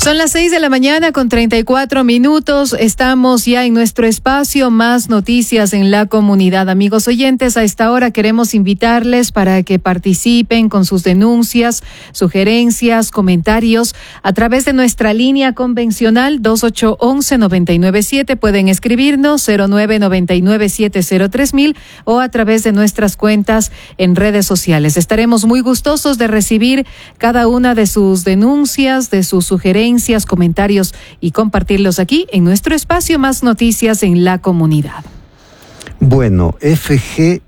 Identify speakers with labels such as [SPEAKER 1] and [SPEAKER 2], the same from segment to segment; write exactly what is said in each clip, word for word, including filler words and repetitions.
[SPEAKER 1] Son las seis de la mañana con treinta y cuatro minutos. Estamos ya en nuestro espacio Más Noticias en la Comunidad. Amigos oyentes, a esta hora queremos invitarles para que participen con sus denuncias, sugerencias, comentarios a través de nuestra línea convencional dos ocho uno uno nueve nueve siete. Pueden escribirnos cero nueve nueve nueve siete cero tres mil o a través de nuestras cuentas en redes sociales. Estaremos muy gustosos de recibir cada una de sus denuncias, de sus sugerencias, comentarios y compartirlos aquí en nuestro espacio Más Noticias en la Comunidad.
[SPEAKER 2] Bueno, F G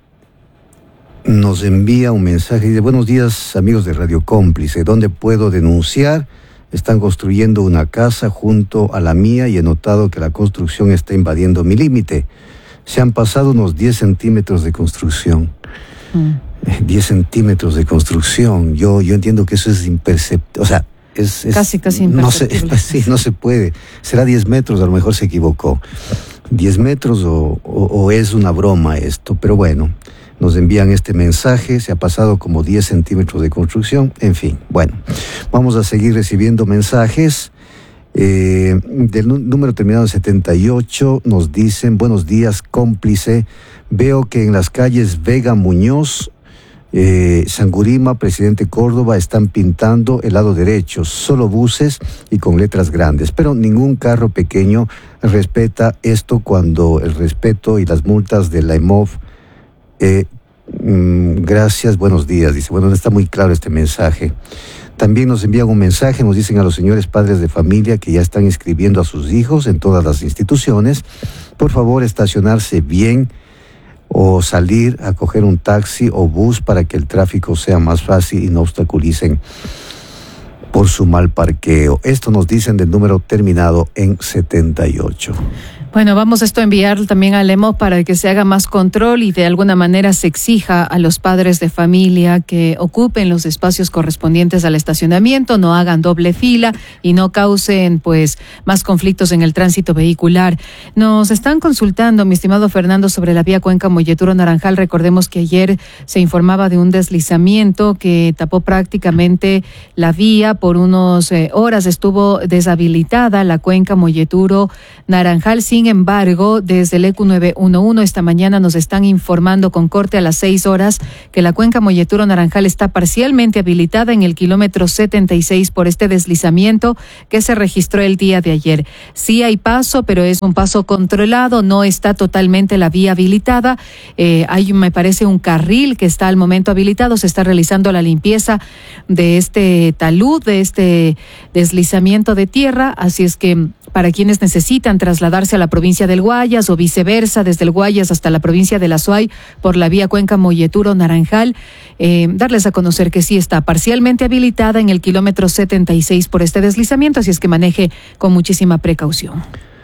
[SPEAKER 2] nos envía un mensaje y dice: buenos días, amigos de Radio Cómplice, ¿dónde puedo denunciar? Están construyendo una casa junto a la mía y he notado que la construcción está invadiendo mi límite. Se han pasado unos diez centímetros de construcción. Mm. diez centímetros de construcción. Yo, yo entiendo que eso es imperceptible. O sea, Es, es,
[SPEAKER 1] casi, casi imperceptible.
[SPEAKER 2] No se, sí, no se puede. Será diez metros, a lo mejor se equivocó. diez metros o, o, o es una broma esto, pero bueno, nos envían este mensaje, se ha pasado como diez centímetros de construcción, en fin, bueno, vamos a seguir recibiendo mensajes. Eh, del número terminado en setenta y ocho nos dicen: buenos días, Cómplice, veo que en las calles Vega Muñoz, Eh, Sangurima, Presidente Córdoba están pintando el lado derecho, solo buses y con letras grandes, pero ningún carro pequeño respeta esto cuando el respeto y las multas de la E M O F. Eh, mm, gracias, buenos días, dice. Bueno, no está muy claro este mensaje. También nos envían un mensaje, nos dicen a los señores padres de familia que ya están inscribiendo a sus hijos en todas las instituciones, por favor estacionarse bien o salir a coger un taxi o bus para que el tráfico sea más fácil y no obstaculicen por su mal parqueo. Esto nos dicen del número terminado en setenta y ocho.
[SPEAKER 1] Bueno, vamos esto a enviar también al E M O para que se haga más control y de alguna manera se exija a los padres de familia que ocupen los espacios correspondientes al estacionamiento, no hagan doble fila y no causen pues más conflictos en el tránsito vehicular. Nos están consultando, mi estimado Fernando, sobre la vía Cuenca Molleturo Naranjal. Recordemos que ayer se informaba de un deslizamiento que tapó prácticamente la vía por unas eh, horas. Estuvo deshabilitada la Cuenca Molleturo Naranjal. Sin embargo, desde el E Q nueve uno uno esta mañana nos están informando con corte a las seis horas que la Cuenca Molleturo Naranjal está parcialmente habilitada en el kilómetro setenta y seis por este deslizamiento que se registró el día de ayer. Sí hay paso, pero es un paso controlado, no está totalmente la vía habilitada. Eh, hay, me parece, un carril que está al momento habilitado. Se está realizando la limpieza de este talud, de este deslizamiento de tierra, así es que para quienes necesitan trasladarse a la provincia del Guayas o viceversa, desde el Guayas hasta la provincia de la Suay por la vía Cuenca Molleturo Naranjal, eh, darles a conocer que sí está parcialmente habilitada en el kilómetro setenta y seis por este deslizamiento, así es que maneje con muchísima precaución.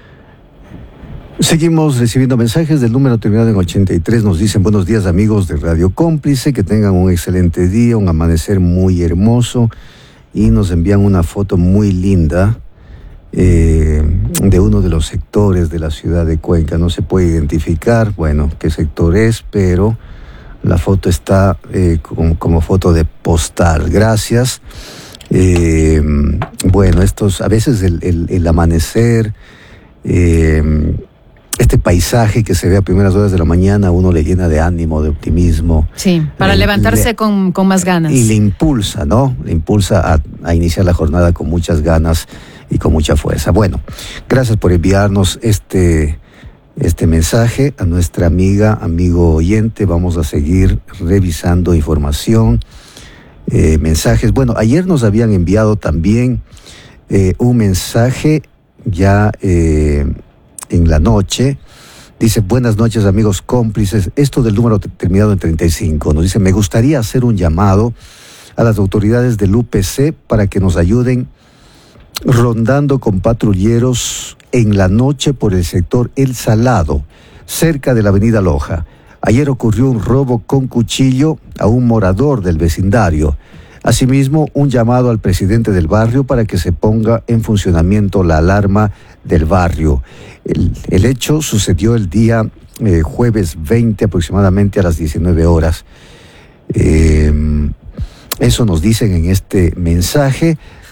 [SPEAKER 2] Seguimos recibiendo mensajes del número terminado en ochenta y tres. Nos dicen: buenos días, amigos de Radio Cómplice, que tengan un excelente día, un amanecer muy hermoso, y nos envían una foto muy linda Eh, de uno de los sectores de la ciudad de Cuenca. No se puede identificar, bueno, qué sector es, pero la foto está eh, como, como foto de postal. Gracias. Eh, bueno, estos, a veces el, el, el amanecer, eh, este paisaje que se ve a primeras horas de la mañana, uno le llena de ánimo, de optimismo.
[SPEAKER 1] Sí, para le, levantarse le, con, con más ganas.
[SPEAKER 2] Y le impulsa, ¿no? Le impulsa a, a iniciar la jornada con muchas ganas y con mucha fuerza. Bueno, gracias por enviarnos este, este mensaje a nuestra amiga, amigo oyente. Vamos a seguir revisando información, eh, mensajes. Bueno, ayer nos habían enviado también eh, un mensaje ya eh, en la noche. Dice: buenas noches, amigos cómplices. Esto del número terminado en treinta y cinco. Nos dice: me gustaría hacer un llamado a las autoridades del U P C para que nos ayuden rondando con patrulleros en la noche por el sector El Salado, cerca de la avenida Loja. Ayer ocurrió un robo con cuchillo a un morador del vecindario. Asimismo, un llamado al presidente del barrio para que se ponga en funcionamiento la alarma del barrio. El, el hecho sucedió el día eh, jueves veinte, aproximadamente a las diecinueve horas. Eh, eso nos dicen en este mensaje.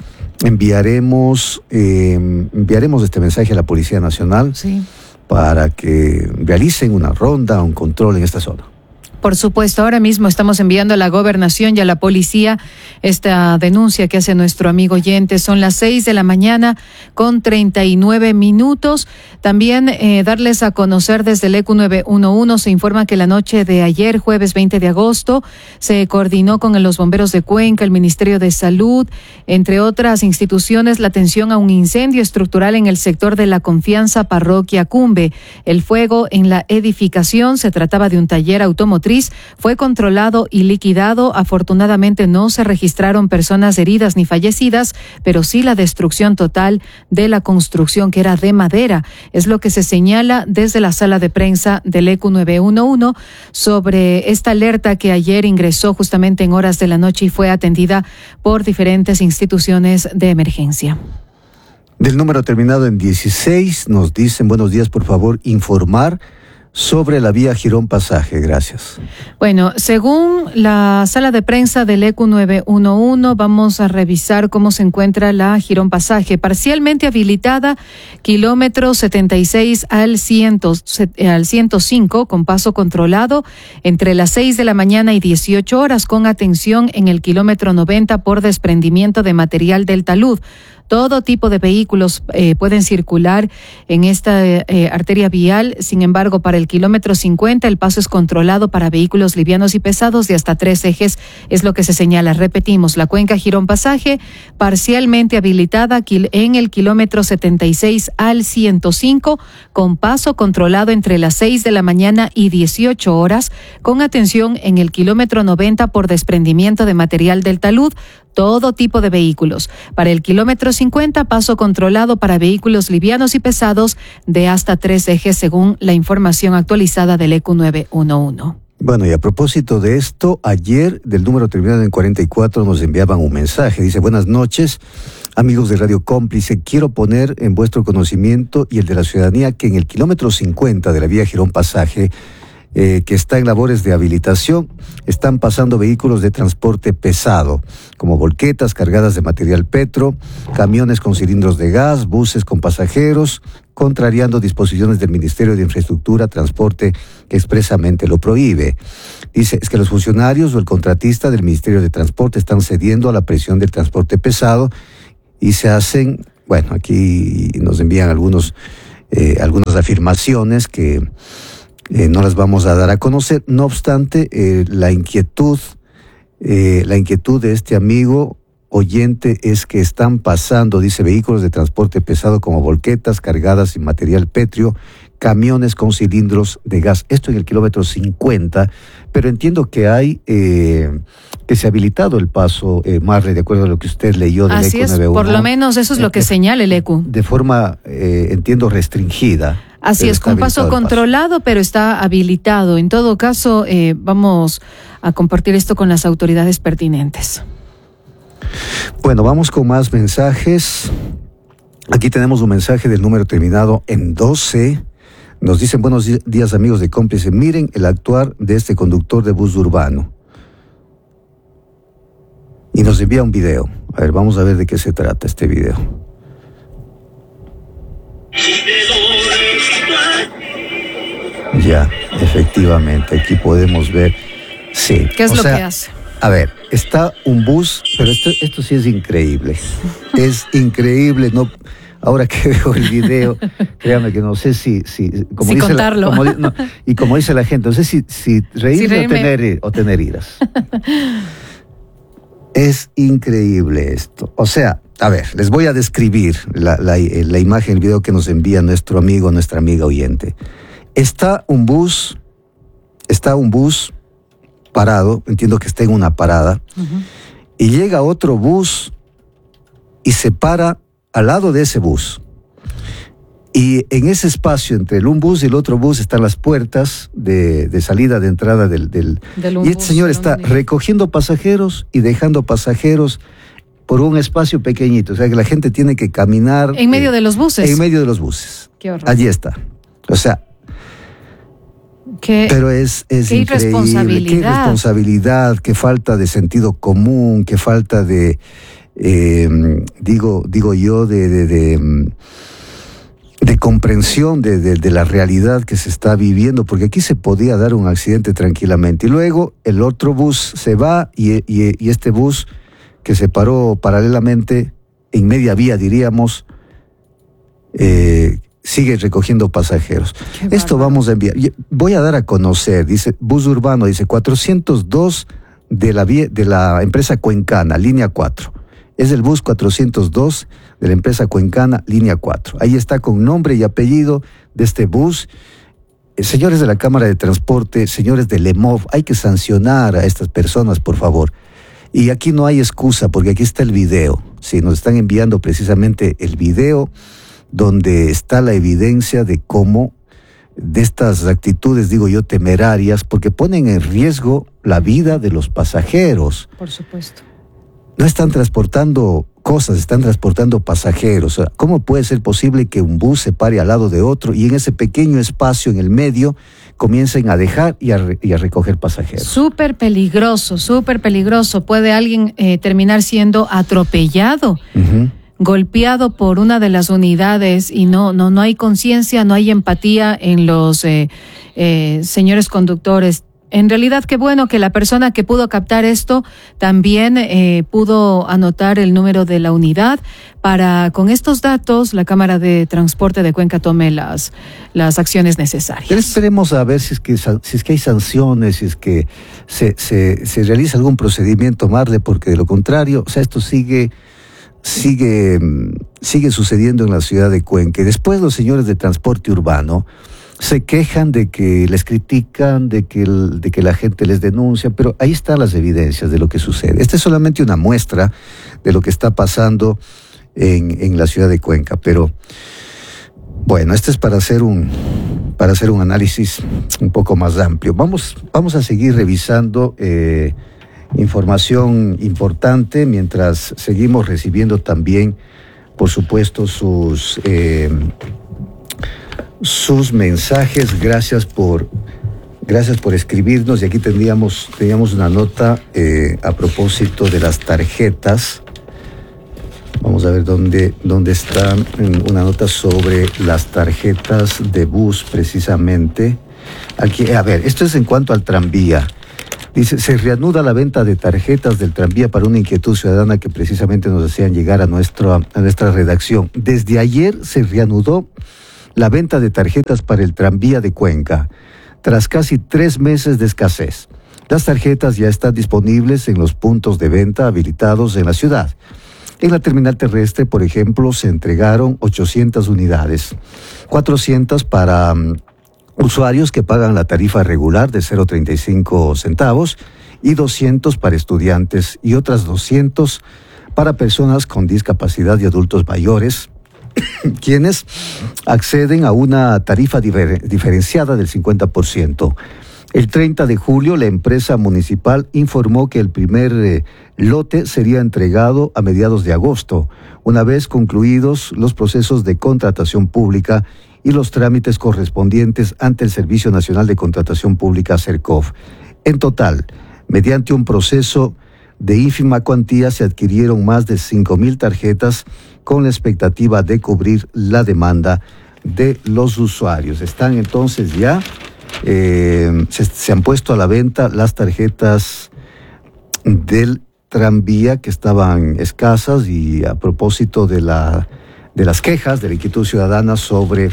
[SPEAKER 2] enviaremos, eh, enviaremos este mensaje a la Policía Nacional
[SPEAKER 1] Sí.
[SPEAKER 2] para que realicen una ronda, un control en esta zona.
[SPEAKER 1] Por supuesto, ahora mismo estamos enviando a la gobernación y a la policía esta denuncia que hace nuestro amigo oyente. Son las seis de la mañana con treinta y nueve minutos. También eh, darles a conocer desde el E Q nueve uno uno, se informa que la noche de ayer, jueves veinte de agosto, se coordinó con los bomberos de Cuenca, el Ministerio de Salud, entre otras instituciones, la atención a un incendio estructural en el sector de La Confianza, Parroquia Cumbe. El fuego en la edificación, se trataba de un taller automotriz, fue controlado y liquidado. Afortunadamente no se registraron personas heridas ni fallecidas, pero sí la destrucción total de la construcción, que era de madera. Es lo que se señala desde la sala de prensa del E Q nueve uno uno sobre esta alerta que ayer ingresó justamente en horas de la noche y fue atendida por diferentes instituciones de emergencia.
[SPEAKER 2] Del número terminado en dieciséis nos dicen: buenos días, por favor, informar sobre la vía Girón Pasaje. Gracias.
[SPEAKER 1] Bueno, según la sala de prensa del E Q nueve uno uno, vamos a revisar cómo se encuentra la Girón Pasaje. Parcialmente habilitada, kilómetro setenta y seis al, cien, al ciento cinco, con paso controlado entre las seis de la mañana y dieciocho horas, con atención en el kilómetro noventa por desprendimiento de material del talud. Todo tipo de vehículos eh, pueden circular en esta eh, arteria vial. Sin embargo, para el kilómetro cincuenta, el paso es controlado para vehículos livianos y pesados de hasta tres ejes, es lo que se señala. Repetimos, la cuenca Girón Pasaje, parcialmente habilitada en el kilómetro setenta y seis al ciento cinco, con paso controlado entre las seis de la mañana y dieciocho horas, con atención en el kilómetro noventa por desprendimiento de material del talud. Todo tipo de vehículos. Para el kilómetro cincuenta, paso controlado para vehículos livianos y pesados de hasta tres ejes, según la información actualizada del E Q nueve uno uno.
[SPEAKER 2] Bueno, y a propósito de esto, ayer del número terminado en cuarenta y cuatro nos enviaban un mensaje. Dice: buenas noches, amigos de Radio Cómplice. Quiero poner en vuestro conocimiento y el de la ciudadanía que en el kilómetro cincuenta de la vía Girón Pasaje, Eh, que está en labores de habilitación, están pasando vehículos de transporte pesado, como volquetas cargadas de material petro, camiones con cilindros de gas, buses con pasajeros, contrariando disposiciones del Ministerio de Infraestructura, Transporte, que expresamente lo prohíbe. Dice, es que los funcionarios o el contratista del Ministerio de Transporte están cediendo a la presión del transporte pesado y se hacen, bueno, aquí nos envían algunos, eh, algunas afirmaciones que Eh, no las vamos a dar a conocer. No obstante, eh, la inquietud, eh, la inquietud de este amigo oyente es que están pasando, dice, vehículos de transporte pesado como volquetas cargadas sin material pétreo, camiones con cilindros de gas. Esto en el kilómetro cincuenta, pero entiendo que hay, eh, que se ha habilitado el paso, eh, Marley, de acuerdo a lo que usted leyó del
[SPEAKER 1] Así
[SPEAKER 2] E Q nueve uno.
[SPEAKER 1] es, por lo menos eso es lo que
[SPEAKER 2] de,
[SPEAKER 1] señala el E Q.
[SPEAKER 2] De forma, eh, entiendo, restringida.
[SPEAKER 1] Así es, con paso controlado, pero está habilitado. En todo caso, eh, vamos a compartir esto con las autoridades pertinentes.
[SPEAKER 2] Bueno, vamos con más mensajes. Aquí tenemos un mensaje del número terminado en doce. Nos dicen: buenos días, amigos de Cómplice. Miren el actuar de este conductor de bus urbano. Y nos envía un video. A ver, vamos a ver de qué se trata este video. Ya, efectivamente, aquí podemos ver. Sí.
[SPEAKER 1] ¿Qué es
[SPEAKER 2] o
[SPEAKER 1] lo
[SPEAKER 2] sea,
[SPEAKER 1] que hace?
[SPEAKER 2] A ver, está un bus, pero esto, esto sí es increíble. Es increíble, no. Ahora que veo el video, créame que no sé si, si como
[SPEAKER 1] si
[SPEAKER 2] dice
[SPEAKER 1] contarlo.
[SPEAKER 2] La, como, no, y como dice la gente, no sé si, si reírme si o tener, o tener iras. Es increíble esto. O sea, a ver, les voy a describir la, la, la imagen, el video que nos envía nuestro amigo, nuestra amiga oyente. Está un bus, está un bus parado, entiendo que está en una parada, uh-huh. y llega otro bus y se para al lado de ese bus. Y en ese espacio entre el un bus y el otro bus están las puertas de, de salida, de entrada del... del, del y este bus, señor está recogiendo pasajeros y dejando pasajeros por un espacio pequeñito. O sea que la gente tiene que caminar...
[SPEAKER 1] En medio eh, de los buses.
[SPEAKER 2] En medio de los buses.
[SPEAKER 1] Qué horror.
[SPEAKER 2] Allí está. O sea...
[SPEAKER 1] Qué,
[SPEAKER 2] pero es, es
[SPEAKER 1] qué
[SPEAKER 2] increíble,
[SPEAKER 1] irresponsabilidad.
[SPEAKER 2] Qué irresponsabilidad, qué falta de sentido común, qué falta de... eh, digo, digo yo, de, de, de, de comprensión de, de, de la realidad que se está viviendo, porque aquí se podía dar un accidente tranquilamente. Y luego el otro bus se va y, y, y este bus que se paró paralelamente, en media vía diríamos, eh, sigue recogiendo pasajeros. Esto vamos a enviar. Voy a dar a conocer, dice, bus urbano, dice cuatrocientos dos de la, vía, de la empresa Cuencana, línea cuatro. Es el bus cuatrocientos dos de la empresa Cuencana, línea cuatro. Ahí está con nombre y apellido de este bus. Eh, señores de la Cámara de Transporte, señores del E M O V, hay que sancionar a estas personas, por favor. Y aquí no hay excusa, porque aquí está el video. Sí, nos están enviando precisamente el video donde está la evidencia de cómo, de estas actitudes, digo yo, temerarias, porque ponen en riesgo la vida de los pasajeros.
[SPEAKER 1] Por supuesto.
[SPEAKER 2] No están transportando cosas, están transportando pasajeros. ¿Cómo puede ser posible que un bus se pare al lado de otro y en ese pequeño espacio en el medio comiencen a dejar y a, re, y a recoger pasajeros?
[SPEAKER 1] Súper peligroso, súper peligroso. Puede alguien eh, terminar siendo atropellado. Uh-huh. Golpeado por una de las unidades y no no no hay conciencia, no hay empatía en los eh, eh, señores conductores. En realidad, qué bueno que la persona que pudo captar esto también eh, pudo anotar el número de la unidad para, con estos datos, la Cámara de Transporte de Cuenca tome las, las acciones necesarias.
[SPEAKER 2] Pero esperemos a ver si es que, si es que hay sanciones, si es que se, se, se realiza algún procedimiento, Marle, porque de lo contrario, o sea, esto sigue... Sigue, sigue sucediendo en la ciudad de Cuenca. Y después los señores de transporte urbano se quejan de que les critican, de que, el, de que la gente les denuncia, pero ahí están las evidencias de lo que sucede. Esta es solamente una muestra de lo que está pasando en, en la ciudad de Cuenca, pero bueno, este es para hacer un, para hacer un análisis un poco más amplio. Vamos, vamos a seguir revisando eh, información importante mientras seguimos recibiendo también, por supuesto, sus eh, sus mensajes. Gracias por gracias por escribirnos. Y aquí tendríamos teníamos una nota eh, a propósito de las tarjetas. Vamos a ver dónde dónde está una nota sobre las tarjetas de bus, precisamente. Aquí, a ver, esto es en cuanto al tranvía. Dice, se reanuda la venta de tarjetas del tranvía para una inquietud ciudadana que precisamente nos hacían llegar a, nuestro, a nuestra redacción. Desde ayer se reanudó la venta de tarjetas para el tranvía de Cuenca, tras casi tres meses de escasez. Las tarjetas ya están disponibles en los puntos de venta habilitados en la ciudad. En la terminal terrestre, por ejemplo, se entregaron ochocientas unidades, cuatrocientas para... Um, usuarios que pagan la tarifa regular de cero punto treinta y cinco centavos y doscientos para estudiantes y otras doscientos para personas con discapacidad y adultos mayores, quienes acceden a una tarifa difer- diferenciada del cincuenta por ciento. El treinta de julio, la empresa municipal informó que el primer eh, lote sería entregado a mediados de agosto, una vez concluidos los procesos de contratación pública y los trámites correspondientes ante el Servicio Nacional de Contratación Pública, CERCOF. En total, mediante un proceso de ínfima cuantía, se adquirieron más de cinco mil tarjetas con la expectativa de cubrir la demanda de los usuarios. Están entonces ya, eh, se, se han puesto a la venta las tarjetas del tranvía que estaban escasas, y a propósito de la de las quejas de la inquietud ciudadana sobre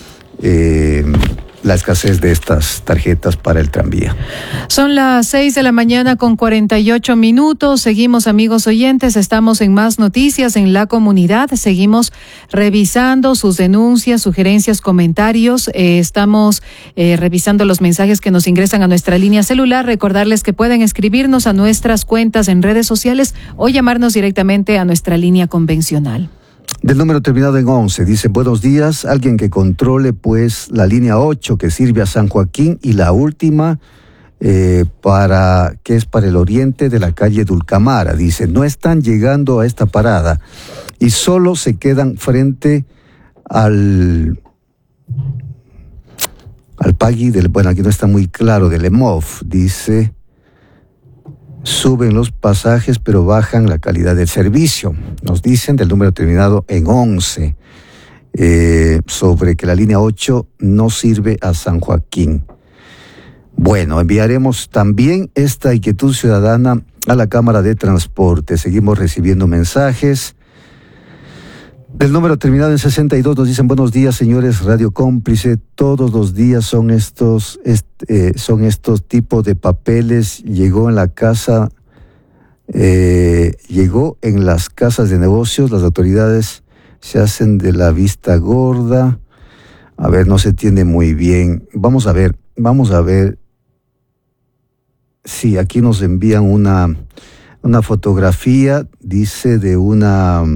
[SPEAKER 2] eh, la escasez de estas tarjetas para el tranvía.
[SPEAKER 1] Son las seis de la mañana con cuarenta y ocho minutos. Seguimos, amigos oyentes, estamos en Más Noticias en la Comunidad. Seguimos revisando sus denuncias, sugerencias, comentarios. Eh, estamos eh, revisando los mensajes que nos ingresan a nuestra línea celular. Recordarles que pueden escribirnos a nuestras cuentas en redes sociales o llamarnos directamente a nuestra línea convencional.
[SPEAKER 2] Del número terminado en once, dice, buenos días, alguien que controle pues la línea ocho que sirve a San Joaquín y la última eh, para que es para el oriente de la calle Dulcamara. Dice, no están llegando a esta parada y solo se quedan frente al al Pagui del, bueno, aquí no está muy claro, del E M O V, dice, suben los pasajes pero bajan la calidad del servicio. Nos dicen del número terminado en once, eh, sobre que la línea ocho no sirve a San Joaquín. Bueno, enviaremos también esta inquietud ciudadana a la Cámara de Transporte. Seguimos recibiendo mensajes. Del número terminado en sesenta y dos nos dicen: buenos días, señores Radio Cómplice. Todos los días son estos, est, eh, son estos tipos de papeles. Llegó en la casa, eh, llegó en las casas de negocios. Las autoridades se hacen de la vista gorda. A ver, no se entiende muy bien. Vamos a ver, vamos a ver. Sí, aquí nos envían una, una fotografía, dice, de una,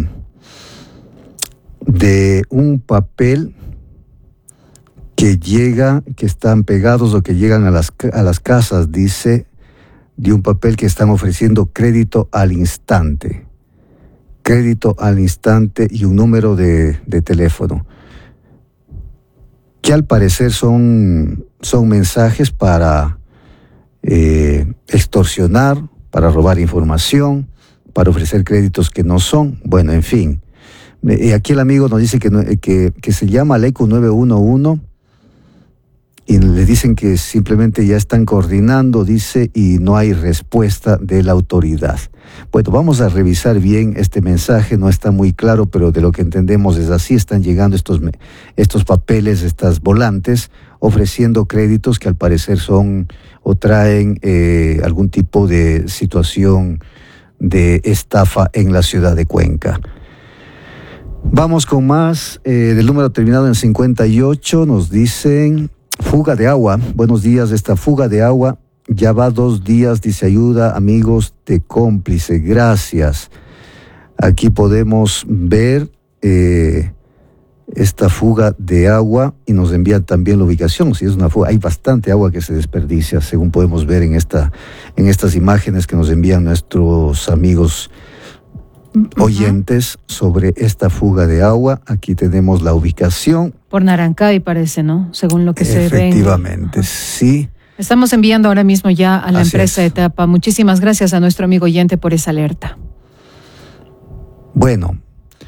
[SPEAKER 2] de un papel que llega, que están pegados o que llegan a las, a las casas, dice, de un papel que están ofreciendo crédito al instante. Crédito al instante y un número de, de teléfono, que al parecer son, son mensajes para Eh, extorsionar, para robar información, para ofrecer créditos que no son. Bueno, en fin. Eh, aquí el amigo nos dice que, que, que se llama L E C U nueve uno uno y le dicen que simplemente ya están coordinando, dice, y no hay respuesta de la autoridad. Bueno, vamos a revisar bien este mensaje, no está muy claro, pero de lo que entendemos es así. Están llegando estos, estos papeles, estas volantes, ofreciendo créditos que al parecer son o traen eh, algún tipo de situación de estafa en la ciudad de Cuenca. Vamos con más. Eh, del número terminado en cincuenta y ocho nos dicen: fuga de agua. Buenos días. Esta fuga de agua ya va dos días, dice, ayuda amigos de Cómplice, gracias. Aquí podemos ver eh, esta fuga de agua y nos envían también la ubicación. Si es una fuga, hay bastante agua que se desperdicia, según podemos ver en esta, en estas imágenes que nos envían nuestros amigos oyentes sobre esta fuga de agua. Aquí tenemos la ubicación.
[SPEAKER 1] Por Narancay parece, ¿no? Según lo que se ve.
[SPEAKER 2] Efectivamente, sí.
[SPEAKER 1] Estamos enviando ahora mismo ya a la
[SPEAKER 2] Así
[SPEAKER 1] empresa
[SPEAKER 2] es.
[SPEAKER 1] Etapa. Muchísimas gracias a nuestro amigo oyente por esa alerta.
[SPEAKER 2] Bueno,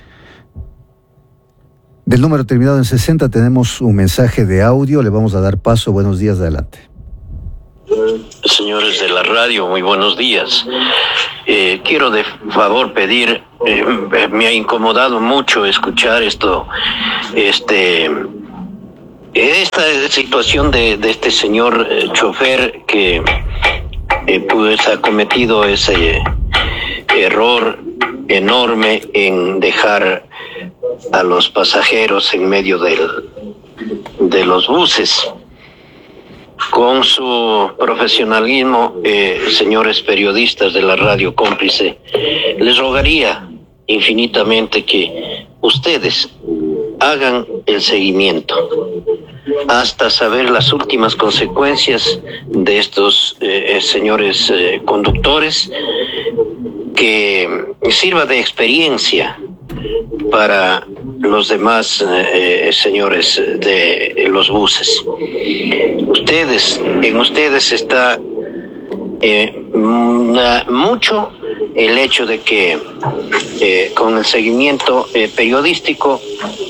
[SPEAKER 2] del número terminado en sesenta tenemos un mensaje de audio. Le vamos a dar paso. Buenos días, adelante.
[SPEAKER 3] Señores de la radio, muy buenos días. Eh, quiero de favor pedir, eh, me ha incomodado mucho escuchar esto, este, esta situación de, de este señor eh, chofer que eh, pues ha cometido ese eh, error enorme en dejar a los pasajeros en medio del, de los buses. Con su profesionalismo, eh, señores periodistas de la Radio Cómplice, les rogaría infinitamente que ustedes hagan el seguimiento hasta saber las últimas consecuencias de estos eh, señores eh, conductores, que sirva de experiencia para los demás eh, señores de los buses. Ustedes, en ustedes está eh, mucho el hecho de que eh, con el seguimiento eh, periodístico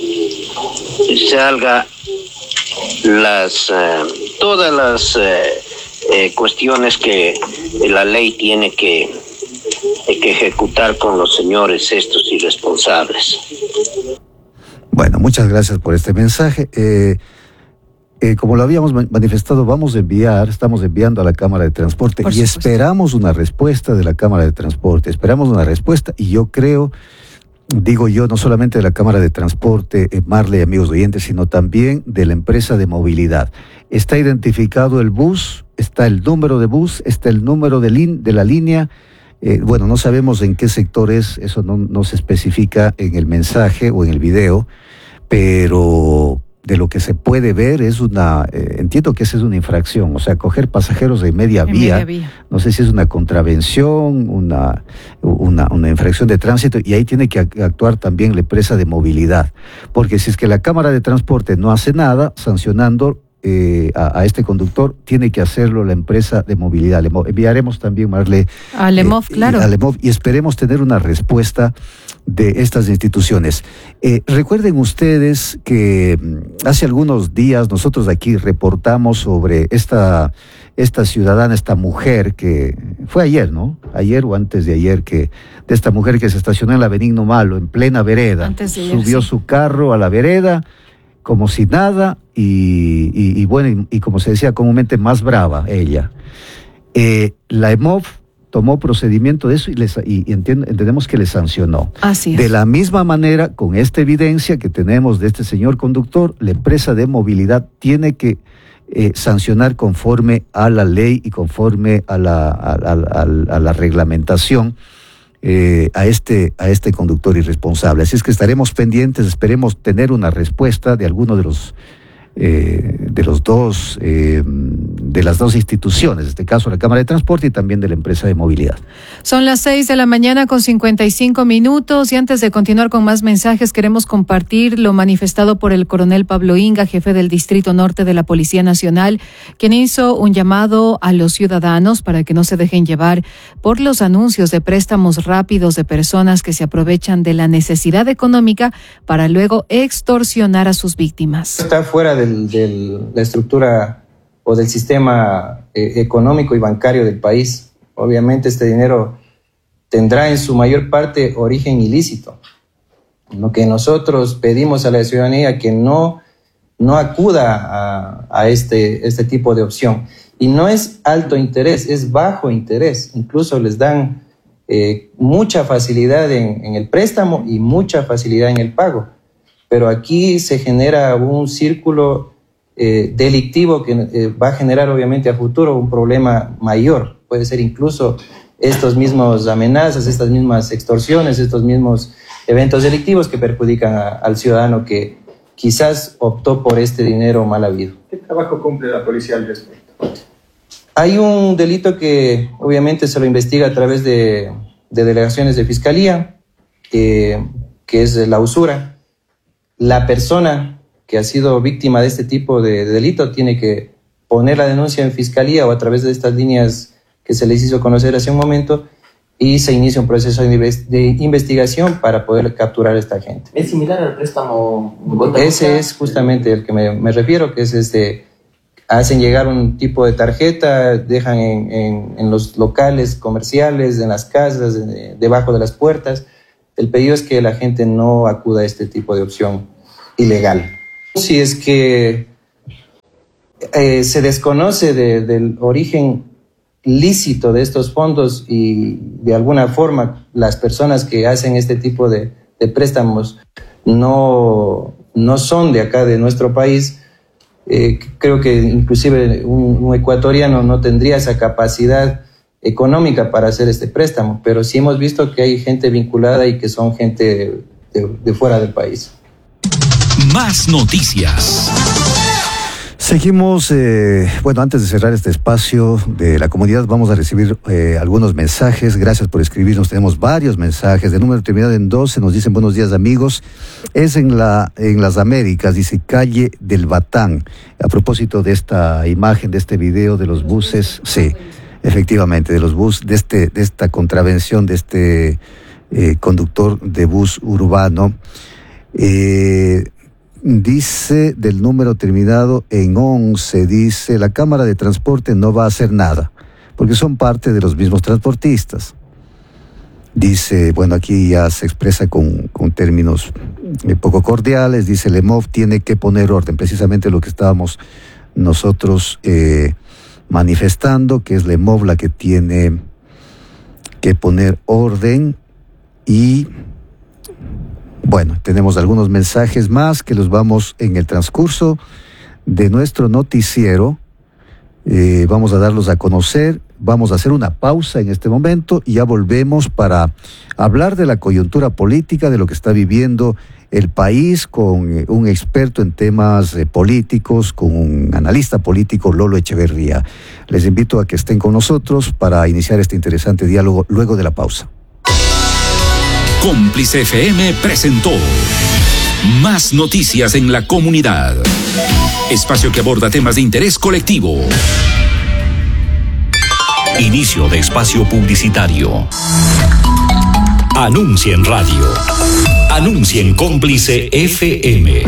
[SPEAKER 3] salga las eh, todas las eh, eh, cuestiones que la ley tiene que que ejecutar con los señores estos irresponsables.
[SPEAKER 2] Bueno, muchas gracias por este mensaje. Eh, eh, como lo habíamos manifestado, vamos a enviar, estamos enviando a la Cámara de Transporte y esperamos una respuesta de la Cámara de Transporte, esperamos una respuesta y yo creo, digo yo, no solamente de la Cámara de Transporte, eh, Marley, amigos oyentes, sino también de la empresa de movilidad. Está identificado el bus, está el número de bus, está el número de, lin- de la línea. Eh, bueno, no sabemos en qué sector es, eso no, no se especifica en el mensaje o en el video, pero de lo que se puede ver es una, eh, entiendo que esa es una infracción, o sea, coger pasajeros de media,
[SPEAKER 1] En
[SPEAKER 2] vía,
[SPEAKER 1] media vía,
[SPEAKER 2] no sé si es una contravención, una, una, una infracción de tránsito, y ahí tiene que actuar también la empresa de movilidad, porque si es que la Cámara de Transporte no hace nada sancionando, eh, a, a este conductor, tiene que hacerlo la empresa de movilidad. Le enviaremos también, Marle,
[SPEAKER 1] a Lemov, eh, claro.
[SPEAKER 2] A Lemov, y esperemos tener una respuesta de estas instituciones. Eh, recuerden ustedes que hace algunos días nosotros aquí reportamos sobre esta, esta ciudadana, esta mujer que fue ayer, ¿no? Ayer o antes de ayer, que de esta mujer que se estacionó en la Benigno Malo, en plena vereda.
[SPEAKER 1] Antes de ayer,
[SPEAKER 2] subió
[SPEAKER 1] sí.
[SPEAKER 2] su carro a la vereda como si nada y, y, y bueno, y, y como se decía comúnmente, más brava ella. Eh, la EMOV tomó procedimiento de eso y, les, y, y entiend, entendemos que le sancionó.
[SPEAKER 1] Así es.
[SPEAKER 2] De la misma manera, con esta evidencia que tenemos de este señor conductor, la empresa de movilidad tiene que eh, sancionar conforme a la ley y conforme a la, a, a, a, a la reglamentación eh, a, este, a este conductor irresponsable. Así es que estaremos pendientes, esperemos tener una respuesta de alguno de los Eh, de los dos eh, de las dos instituciones, en este caso la Cámara de Transporte y también de la empresa de movilidad.
[SPEAKER 1] Son las seis de la mañana con cincuenta y cinco minutos y antes de continuar con más mensajes queremos compartir lo manifestado por el coronel Pablo Inga, jefe del Distrito Norte de la Policía Nacional, quien hizo un llamado a los ciudadanos para que no se dejen llevar por los anuncios de préstamos rápidos de personas que se aprovechan de la necesidad económica para luego extorsionar a sus víctimas.
[SPEAKER 4] Está fuera de de la estructura o del sistema eh, económico y bancario del país. Obviamente este dinero tendrá en su mayor parte origen ilícito. Lo que nosotros pedimos a la ciudadanía que no, no acuda a, a este, este tipo de opción. Y no es alto interés, es bajo interés. Incluso les dan eh, mucha facilidad en, en el préstamo y mucha facilidad en el pago. Pero aquí se genera un círculo eh, delictivo que eh, va a generar obviamente a futuro un problema mayor. Puede ser incluso estos mismos amenazas, estas mismas extorsiones, estos mismos eventos delictivos que perjudican a, al ciudadano que quizás optó por este dinero mal habido.
[SPEAKER 5] ¿Qué trabajo cumple la policía al respecto?
[SPEAKER 4] Hay un delito que obviamente se lo investiga a través de, de delegaciones de fiscalía, eh, que es la usura. La persona que ha sido víctima de este tipo de, de delito tiene que poner la denuncia en fiscalía o a través de estas líneas que se les hizo conocer hace un momento y se inicia un proceso de investigación para poder capturar a esta gente.
[SPEAKER 5] ¿Es similar al préstamo?
[SPEAKER 4] Ese es justamente el que me, me refiero, que es este, hacen llegar un tipo de tarjeta, dejan en, en, en los locales comerciales, en las casas, de, debajo de las puertas. El pedido es que la gente no acuda a este tipo de opción ilegal. Si es que eh, se desconoce de, del origen lícito de estos fondos y de alguna forma las personas que hacen este tipo de, de préstamos no, no son de acá, de nuestro país, eh, creo que inclusive un, un ecuatoriano no tendría esa capacidad económica para hacer este préstamo, pero sí hemos visto que hay gente vinculada y que son gente de, de fuera del país.
[SPEAKER 6] Más noticias.
[SPEAKER 2] Seguimos, eh, bueno, antes de cerrar este espacio de la comunidad, vamos a recibir eh, algunos mensajes. Gracias por escribirnos, tenemos varios mensajes. De número terminado en doce, nos dicen buenos días amigos. Es en, la, en las Américas, dice calle del Batán. A propósito de esta imagen, de este video de los buses, sí. Efectivamente, de los bus, de este, de esta contravención de este eh, conductor de bus urbano. Eh, dice del número terminado en once, dice la Cámara de Transporte no va a hacer nada, porque son parte de los mismos transportistas. Dice, bueno, aquí ya se expresa con, con términos eh, poco cordiales, dice el EMOV tiene que poner orden, precisamente lo que estábamos nosotros eh, manifestando, que es la EMOV la que tiene que poner orden. Y bueno, tenemos algunos mensajes más que los vamos en el transcurso de nuestro noticiero, eh, vamos a darlos a conocer. Vamos a hacer una pausa en este momento y ya volvemos para hablar de la coyuntura política, de lo que está viviendo el país, con eh, un experto en temas eh, políticos, con un analista político, Lolo Echeverría. Les invito a que estén con nosotros para iniciar este interesante diálogo luego de la pausa.
[SPEAKER 6] Cómplice F M presentó Más Noticias en la Comunidad. espacio que aborda temas de interés colectivo. Inicio de espacio publicitario. Anuncia en radio. Anuncia en Cómplice F M.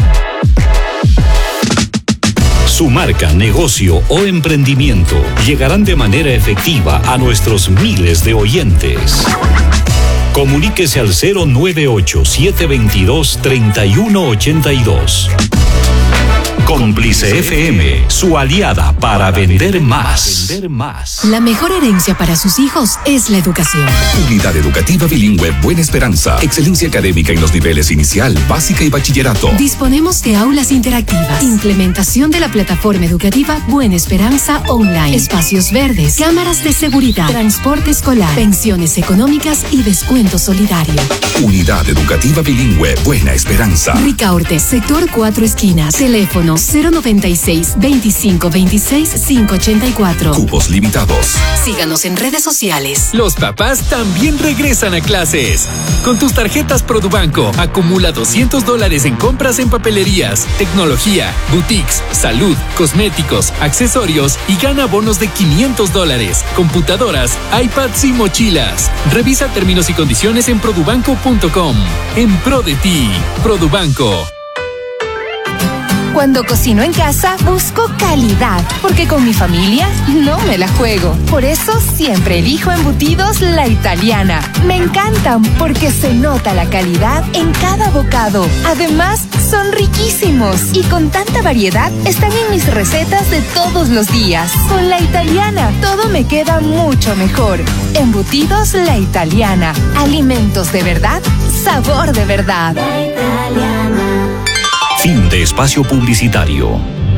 [SPEAKER 6] Su marca, negocio o emprendimiento llegarán de manera efectiva a nuestros miles de oyentes. Comuníquese al cero nueve ocho, siete dos dos, tres uno ocho dos. Cómplice F M, su aliada para vender más.
[SPEAKER 7] La mejor herencia para sus hijos es la educación.
[SPEAKER 8] Unidad Educativa Bilingüe Buena Esperanza. Excelencia académica en los niveles inicial, básica y bachillerato.
[SPEAKER 7] Disponemos de aulas interactivas, implementación de la plataforma educativa Buena Esperanza Online, espacios verdes, cámaras de seguridad, transporte escolar, pensiones económicas y descuento solidario.
[SPEAKER 8] Unidad Educativa Bilingüe Buena Esperanza.
[SPEAKER 7] Ricaurte, sector Cuatro Esquinas. Teléfono cero noventa y seis, veinticinco veintiséis, quinientos ochenta y cuatro.
[SPEAKER 8] Cupos limitados.
[SPEAKER 7] Síganos en redes sociales.
[SPEAKER 9] Los papás también regresan a clases. Con tus tarjetas Produbanco, acumula doscientos dólares en compras en papelerías, tecnología, boutiques, salud, cosméticos, accesorios y gana bonos de quinientos dólares, computadoras, iPads y mochilas. Revisa términos y condiciones en produbanco punto com. En pro de ti, Produbanco.
[SPEAKER 10] Cuando cocino en casa, busco calidad, porque con mi familia no me la juego. Por eso siempre elijo Embutidos La Italiana. Me encantan porque se nota la calidad en cada bocado. Además, son riquísimos y con tanta variedad están en mis recetas de todos los días. Con La Italiana, todo me queda mucho mejor. Embutidos La Italiana. Alimentos de verdad, sabor de verdad. La Italiana.
[SPEAKER 6] Fin de espacio publicitario.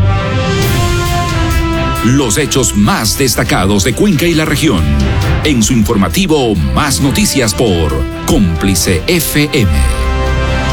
[SPEAKER 6] Los hechos más destacados de Cuenca y la región. En su informativo Más Noticias por Cómplice F M.